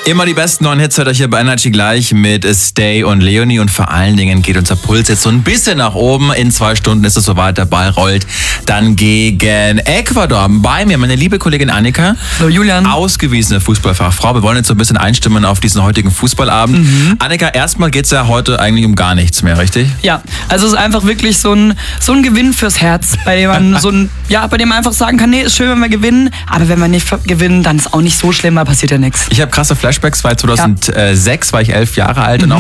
Immer die besten neuen Hits hört euch hier bei Energy gleich mit Stay und Leonie. Und vor allen Dingen geht unser Puls jetzt so ein bisschen nach oben. In 2 Stunden ist es soweit, der Ball rollt dann gegen Ecuador. Bei mir meine liebe Kollegin Annika. Hallo Julian. Ausgewiesene Fußballfachfrau. Wir wollen jetzt so ein bisschen einstimmen auf diesen heutigen Fußballabend. Annika, erstmal geht es ja heute eigentlich um gar nichts mehr, richtig? Ja, also es ist einfach wirklich so ein Gewinn fürs Herz, bei dem man bei dem man einfach sagen kann, nee, ist schön, wenn wir gewinnen, aber wenn wir nicht gewinnen, dann ist auch nicht so schlimm, da passiert ja nichts. Ich habe krasse Flashbacks, weil 2006 war ich 11 Jahre alt und auch